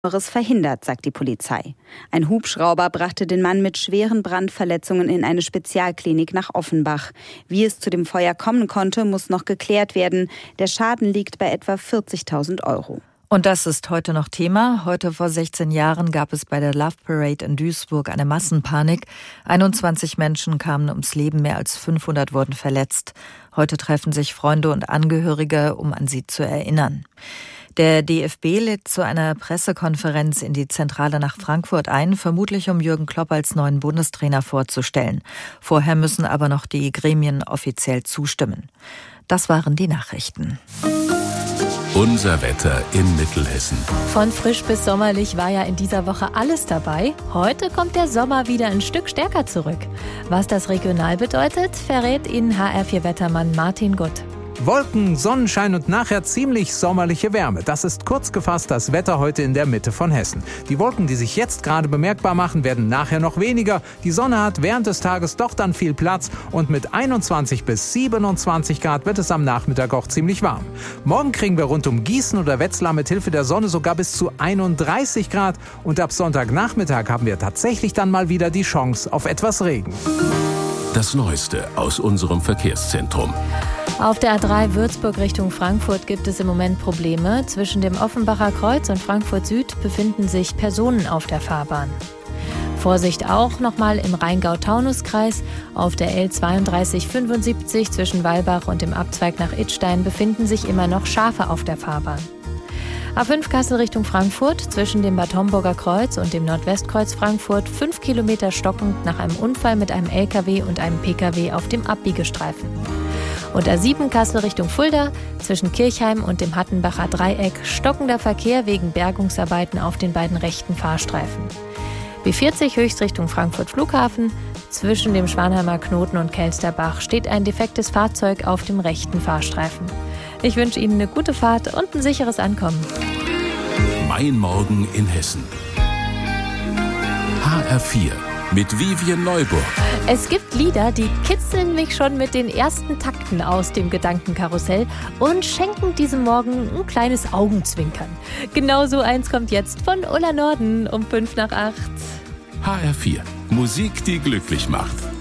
verhindert, sagt die Polizei. Ein Hubschrauber brachte den Mann mit schweren Brandverletzungen in eine Spezialklinik nach Offenbach. Wie es zu dem Feuer kommen konnte, muss noch geklärt werden. Der Schaden liegt bei etwa 40.000 €. Und das ist heute noch Thema. Heute vor 16 Jahren gab es bei der Love Parade in Duisburg eine Massenpanik. 21 Menschen kamen ums Leben, mehr als 500 wurden verletzt. Heute treffen sich Freunde und Angehörige, um an sie zu erinnern. Der DFB lädt zu einer Pressekonferenz in die Zentrale nach Frankfurt ein, vermutlich um Jürgen Klopp als neuen Bundestrainer vorzustellen. Vorher müssen aber noch die Gremien offiziell zustimmen. Das waren die Nachrichten. Unser Wetter in Mittelhessen. Von frisch bis sommerlich war ja in dieser Woche alles dabei. Heute kommt der Sommer wieder ein Stück stärker zurück. Was das regional bedeutet, verrät Ihnen HR4-Wettermann Martin Gutt. Wolken, Sonnenschein und nachher ziemlich sommerliche Wärme. Das ist kurz gefasst das Wetter heute in der Mitte von Hessen. Die Wolken, die sich jetzt gerade bemerkbar machen, werden nachher noch weniger. Die Sonne hat während des Tages doch dann viel Platz und mit 21 bis 27 Grad wird es am Nachmittag auch ziemlich warm. Morgen kriegen wir rund um Gießen oder Wetzlar mit Hilfe der Sonne sogar bis zu 31 Grad und ab Sonntagnachmittag haben wir tatsächlich dann mal wieder die Chance auf etwas Regen. Das Neueste aus unserem Verkehrszentrum. Auf der A3 Würzburg Richtung Frankfurt gibt es im Moment Probleme. Zwischen dem Offenbacher Kreuz und Frankfurt Süd befinden sich Personen auf der Fahrbahn. Vorsicht auch nochmal im Rheingau-Taunus-Kreis. Auf der L3275 zwischen Walbach und dem Abzweig nach Idstein befinden sich immer noch Schafe auf der Fahrbahn. A5 Kassel Richtung Frankfurt, zwischen dem Bad Homburger Kreuz und dem Nordwestkreuz Frankfurt 5 Kilometer stockend nach einem Unfall mit einem LKW und einem PKW auf dem Abbiegestreifen. Und A7 Kassel Richtung Fulda, zwischen Kirchheim und dem Hattenbacher Dreieck stockender Verkehr wegen Bergungsarbeiten auf den beiden rechten Fahrstreifen. B40 Höchstrichtung Frankfurt Flughafen, zwischen dem Schwanheimer Knoten und Kelsterbach steht ein defektes Fahrzeug auf dem rechten Fahrstreifen. Ich wünsche Ihnen eine gute Fahrt und ein sicheres Ankommen. Mein Morgen in Hessen. HR4 mit Vivian Neuburg. Es gibt Lieder, die kitzeln mich schon mit den ersten Takten aus dem Gedankenkarussell und schenken diesem Morgen ein kleines Augenzwinkern. Genau so eins kommt jetzt von Ulla Norden um 7:55. HR4. Musik, die glücklich macht.